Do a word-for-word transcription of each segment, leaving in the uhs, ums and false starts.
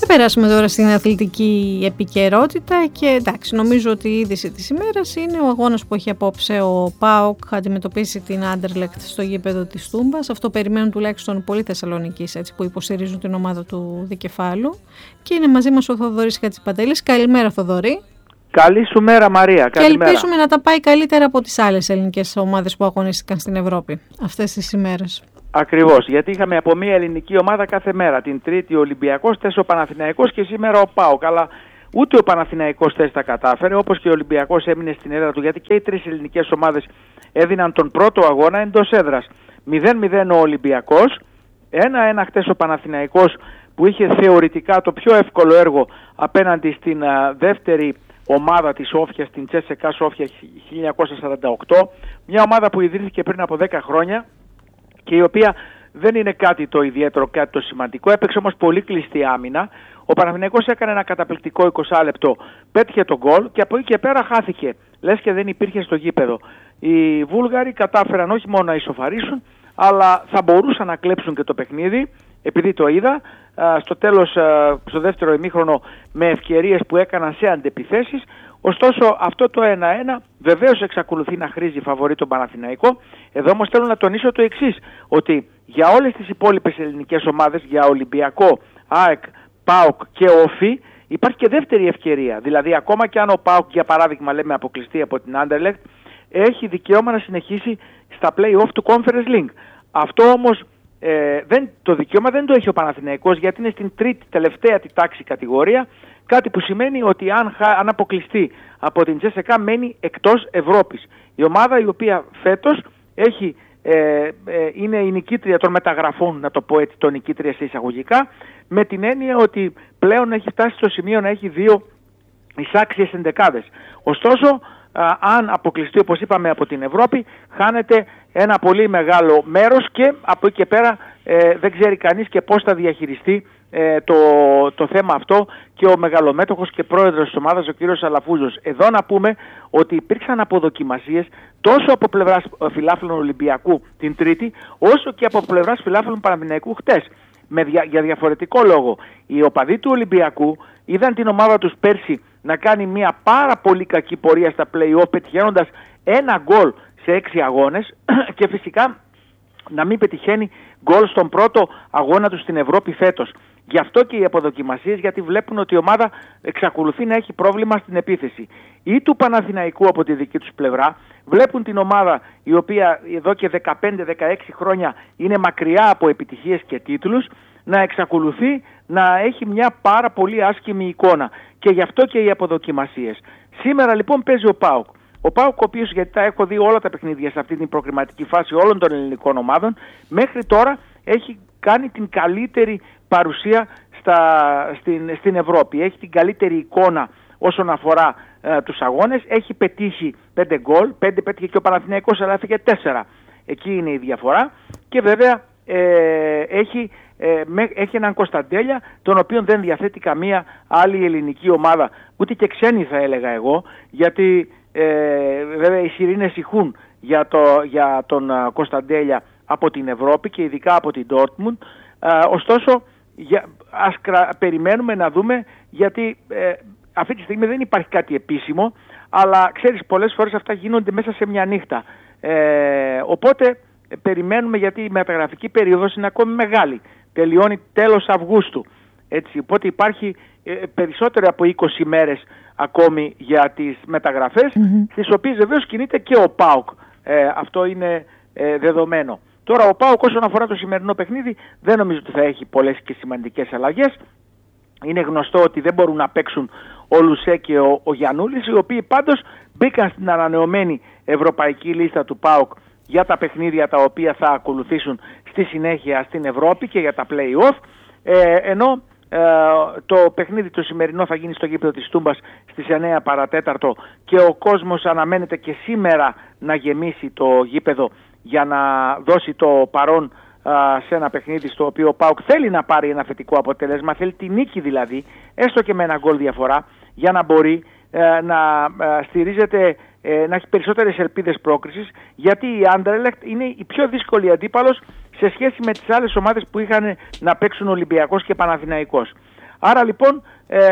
Θα περάσουμε τώρα στην αθλητική επικαιρότητα και εντάξει, νομίζω ότι η είδηση της ημέρας είναι ο αγώνας που έχει απόψε ο ΠΑΟΚ αντιμετωπίσει την Άντερλεχτ στο γήπεδο της Τούμπας. Αυτό περιμένουν τουλάχιστον πολλοί Θεσσαλονικείς, έτσι, που υποστηρίζουν την ομάδα του Δικεφάλου. Και είναι μαζί μας ο Θοδωρής Χατζηπαντέλης. Καλημέρα, Θοδωρή. Καλή σου μέρα, Μαρία. Και καλημέρα. Ελπίζουμε να τα πάει καλύτερα από τις άλλες ελληνικές ομάδες που αγωνίστηκαν στην Ευρώπη αυτές τις ημέρες. Ακριβώς, γιατί είχαμε από μία ελληνική ομάδα κάθε μέρα. Την Τρίτη ο Ολυμπιακός, τέσσερα ο Παναθηναϊκός και σήμερα ο ΠΑΟΚ. Αλλά ούτε ο Παναθηναϊκός τέσσερα τα κατάφερε, όπως και ο Ολυμπιακός έμεινε στην έδρα του, γιατί και οι τρεις ελληνικές ομάδες έδιναν τον πρώτο αγώνα εντός έδρας. μηδέν μηδέν ο Ολυμπιακός, ένα ένα χτες ο Παναθηναϊκός που είχε θεωρητικά το πιο εύκολο έργο απέναντι στην α, δεύτερη ομάδα της Όφιας, την Τσέσσεκα Σόφια χίλια εννιακόσια σαράντα οκτώ, μια ομάδα που ιδρύθηκε πριν από δέκα χρόνια και η οποία δεν είναι κάτι το ιδιαίτερο, κάτι το σημαντικό. Έπαιξε όμως πολύ κλειστή άμυνα. Ο Παναθηναϊκός έκανε ένα καταπληκτικό είκοσι λεπτό, πέτυχε τον γκολ και από εκεί και πέρα χάθηκε. Λες και δεν υπήρχε στο γήπεδο. Οι Βούλγαροι κατάφεραν όχι μόνο να ισοφαρίσουν, αλλά θα μπορούσαν να κλέψουν και το παιχνίδι, επειδή το είδα, στο τέλος, στο δεύτερο ημίχρονο, με ευκαιρίες που έκαναν σε αντεπιθέσεις. Ωστόσο αυτό το ένα ένα βεβαίως εξακολουθεί να χρήζει φαβορί τον Παναθηναϊκό. Εδώ όμως θέλω να τονίσω το εξής, ότι για όλες τις υπόλοιπες ελληνικές ομάδες, για Ολυμπιακό, ΑΕΚ, ΠΑΟΚ και Όφι, υπάρχει και δεύτερη ευκαιρία. Δηλαδή ακόμα και αν ο ΠΑΟΚ, για παράδειγμα, λέμε αποκλειστεί από την Άντερλεχτ, έχει δικαίωμα να συνεχίσει στα play-off του Conference League. Αυτό όμως ε, δεν, το δικαίωμα δεν το έχει ο Παναθηναϊκός, γιατί είναι στην τρίτη τελευταία τη τάξη κατηγορία, κάτι που σημαίνει ότι αν, αν αποκλειστεί από την Τσέσσεκα μένει εκτός Ευρώπης. Η ομάδα η οποία φέτος έχει, ε, ε, είναι η νικήτρια των μεταγραφών, να το πω έτσι, το νικήτρια σε εισαγωγικά, με την έννοια ότι πλέον έχει φτάσει στο σημείο να έχει δύο εισάξιες ενδεκάδες. Ωστόσο, α, αν αποκλειστεί, όπως είπαμε, από την Ευρώπη, χάνεται ένα πολύ μεγάλο μέρος και από εκεί και πέρα ε, δεν ξέρει κανείς και πώς θα διαχειριστεί ε, το, το θέμα αυτό και ο μεγαλομέτωχος και πρόεδρος της ομάδας, ο κύριος Αλαφούζος. Εδώ να πούμε ότι υπήρξαν αποδοκιμασίες τόσο από πλευράς φιλάθλων Ολυμπιακού την Τρίτη, όσο και από πλευράς φιλάθλων Παναθηναϊκού χτες. Με δια, για διαφορετικό λόγο. Οι οπαδοί του Ολυμπιακού είδαν την ομάδα τους πέρσι να κάνει μια πάρα πολύ κακή πορεία στα play-off, πετυχαίνοντας ένα γκολ σε έξι αγώνες και φυσικά να μην πετυχαίνει γκολ στον πρώτο αγώνα του στην Ευρώπη φέτος. Γι' αυτό και οι αποδοκιμασίες, γιατί βλέπουν ότι η ομάδα εξακολουθεί να έχει πρόβλημα στην επίθεση. Ή του Παναθηναϊκού από τη δική τους πλευρά, βλέπουν την ομάδα η οποία εδώ και δεκαπέντε δεκαέξι χρόνια είναι μακριά από επιτυχίες και τίτλους, να εξακολουθεί να έχει μια πάρα πολύ άσχημη εικόνα. Και γι' αυτό και οι αποδοκιμασίες. Σήμερα λοιπόν παίζει ο ΠΑΟΚ. Ο ΠΑΟΚ, ο οποίος, γιατί τα έχω δει όλα τα παιχνίδια σε αυτή την προκριματική φάση όλων των ελληνικών ομάδων, μέχρι τώρα έχει κάνει την καλύτερη παρουσία στα, στην, στην Ευρώπη. Έχει την καλύτερη εικόνα όσον αφορά ε, τους αγώνες. Έχει πετύχει πέντε γκολ, πέντε πέτυχε και ο Παναθηναϊκός, αλλά έφυγε τέσσερα. Εκεί είναι η διαφορά. Και βέβαια ε, έχει, ε, με, έχει έναν Κωνσταντέλια, τον οποίο δεν διαθέτει καμία άλλη ελληνική ομάδα, ούτε και ξένη θα έλεγα εγώ, γιατί ε, βέβαια οι σιρήνες ηχούν για, το, για τον uh, Κωνσταντέλια από την Ευρώπη και ειδικά από την Dortmund. Uh, ωστόσο, για, ας κρα, περιμένουμε να δούμε, γιατί ε, αυτή τη στιγμή δεν υπάρχει κάτι επίσημο, αλλά ξέρεις, πολλές φορές αυτά γίνονται μέσα σε μια νύχτα. Ε, οπότε ε, περιμένουμε, γιατί η μεταγραφική περίοδος είναι ακόμη μεγάλη. Τελειώνει τέλος Αυγούστου. Έτσι, οπότε υπάρχει ε, περισσότερο από είκοσι μέρες ακόμη για τις μεταγραφές, mm-hmm. τις οποίες βεβαίως κινείται και ο ΠΑΟΚ. Ε, αυτό είναι ε, δεδομένο. Τώρα ο ΠΑΟΚ, όσον αφορά το σημερινό παιχνίδι, δεν νομίζω ότι θα έχει πολλές και σημαντικές αλλαγές. Είναι γνωστό ότι δεν μπορούν να παίξουν ο Λουσέ και ο, ο Γιαννούλης, οι οποίοι πάντως μπήκαν στην ανανεωμένη ευρωπαϊκή λίστα του ΠΑΟΚ για τα παιχνίδια τα οποία θα ακολουθήσουν στη συνέχεια στην Ευρώπη και για τα play-off, ε, ενώ ε, το παιχνίδι το σημερινό θα γίνει στο γήπεδο της Τούμπας στις εννέα παρατέταρτο και ο κόσμος αναμένεται και σήμερα να γεμίσει το γήπεδο για να δώσει το παρόν α, σε ένα παιχνίδι στο οποίο ο ΠΑΟΚ θέλει να πάρει ένα θετικό αποτέλεσμα, θέλει τη νίκη δηλαδή, έστω και με ένα γκολ διαφορά, για να μπορεί ε, να ε, στηρίζεται, ε, να έχει περισσότερες ελπίδες πρόκρισης, γιατί η Άντερλεχτ είναι η πιο δύσκολη αντίπαλος σε σχέση με τις άλλες ομάδες που είχαν να παίξουν Ολυμπιακός και Παναθηναϊκός. Άρα λοιπόν ε,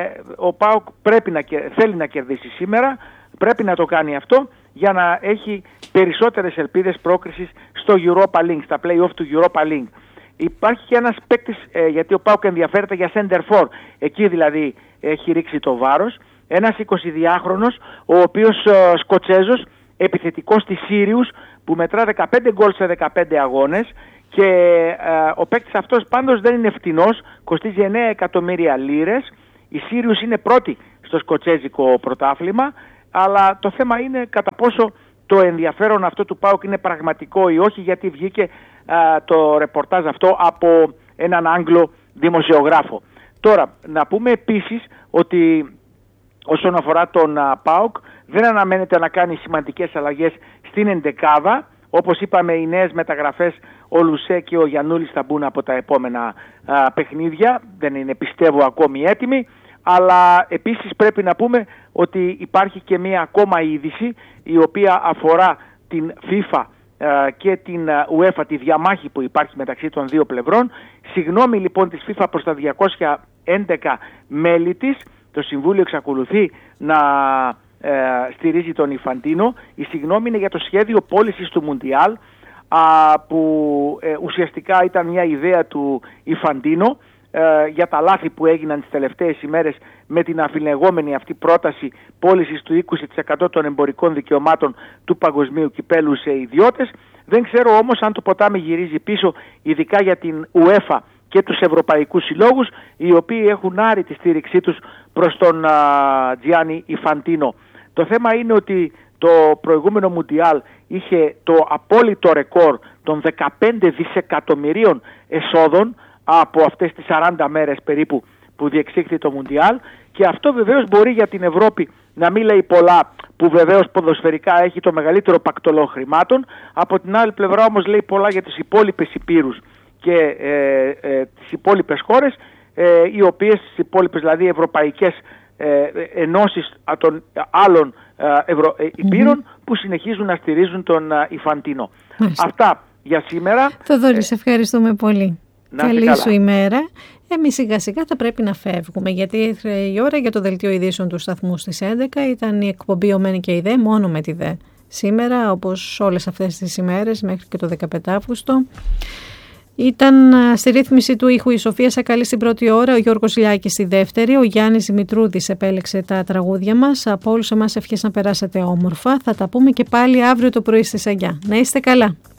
ο ΠΑΟΚ πρέπει να, θέλει να κερδίσει σήμερα, πρέπει να το κάνει αυτό για να έχει περισσότερες ελπίδες πρόκρισης στο Europa League, στα play-off του Europa League. Υπάρχει και ένας παίκτης, ε, γιατί ο ΠΑΟΚ ενδιαφέρεται για center for, εκεί δηλαδή έχει ρίξει το βάρος, ένας εικοσιδυάχρονος, ο οποίος ε, Σκοτσέζος, επιθετικός της Σύριους, που μετρά δεκαπέντε γκολ σε δεκαπέντε αγώνες, και ε, ο παίκτης αυτός πάντως δεν είναι φτηνός, κοστίζει εννέα εκατομμύρια λίρες. Η Σύριους είναι πρώτη στο σκοτσέζικο πρωτάθλημα, αλλά το θέμα είναι κατά πόσο το ενδιαφέρον αυτό του ΠΑΟΚ είναι πραγματικό ή όχι, γιατί βγήκε α, το ρεπορτάζ αυτό από έναν Άγγλο δημοσιογράφο. Τώρα, να πούμε επίσης ότι όσον αφορά τον α, ΠΑΟΚ, δεν αναμένεται να κάνει σημαντικές αλλαγές στην εντεκάδα. Όπως είπαμε, οι νέες μεταγραφές, ο Λουσέ και ο Γιαννούλης θα μπουν από τα επόμενα α, παιχνίδια. Δεν είναι, πιστεύω, ακόμη έτοιμοι. Αλλά επίσης πρέπει να πούμε ότι υπάρχει και μία ακόμα είδηση η οποία αφορά την FIFA και την UEFA, τη διαμάχη που υπάρχει μεταξύ των δύο πλευρών. Συγγνώμη λοιπόν της FIFA προς τα διακόσια έντεκα μέλη της. Το Συμβούλιο εξακολουθεί να ε, στηρίζει τον Ιφαντίνο. Η συγγνώμη είναι για το σχέδιο πώλησης του Μουντιάλ, που ε, ουσιαστικά ήταν μια ιδέα του Ιφαντίνο για τα λάθη που έγιναν τις τελευταίες ημέρες με την αφιλεγόμενη αυτή πρόταση πώλησης του είκοσι τοις εκατό των εμπορικών δικαιωμάτων του παγκοσμίου κυπέλου σε ιδιώτες. Δεν ξέρω όμως αν το ποτάμι γυρίζει πίσω, ειδικά για την UEFA και τους ευρωπαϊκούς συλλόγους, οι οποίοι έχουν άρει τη στήριξή τους προς τον Τζιάννι Ιφαντίνο. Το θέμα είναι ότι το προηγούμενο Μουντιάλ είχε το απόλυτο ρεκόρ των δεκαπέντε δισεκατομμυρίων εσόδων από αυτές τις σαράντα μέρες περίπου που διεξήχθη το Μουντιάλ, και αυτό βεβαίως μπορεί για την Ευρώπη να μην λέει πολλά, που βεβαίως ποδοσφαιρικά έχει το μεγαλύτερο πακτολό χρημάτων. Από την άλλη πλευρά όμως λέει πολλά για τις υπόλοιπες υπήρους και ε, ε, τις υπόλοιπες χώρες, ε, οι οποίες, τις υπόλοιπες δηλαδή ευρωπαϊκές ε, ενώσεις των άλλων ε, ευρω, ε, υπήρων mm-hmm. που συνεχίζουν να στηρίζουν τον ε, Ιφαντίνο. Αυτά για σήμερα. Θοδωρή, σε ευχαριστούμε πολύ. Καλή σου ημέρα. Εμείς σιγά σιγά θα πρέπει να φεύγουμε, γιατί ήρθε η ώρα για το δελτίο ειδήσεων του σταθμού στις έντεκα. Ήταν η εκπομπή «Ο Μεν και η Δε», μόνο με τη Δε σήμερα, όπως όλες αυτές τις ημέρες μέχρι και το δεκαπέντε Αυγούστου. Ήταν στη ρύθμιση του ήχου η Σοφία Σακαλή στην πρώτη ώρα, ο Γιώργος Λιάκης στη δεύτερη, ο Γιάννης Δημητρούδης επέλεξε τα τραγούδια μας. Από όλους εμάς ευχές να περάσετε όμορφα. Θα τα πούμε και πάλι αύριο το πρωί στις εννιά. Να είστε καλά.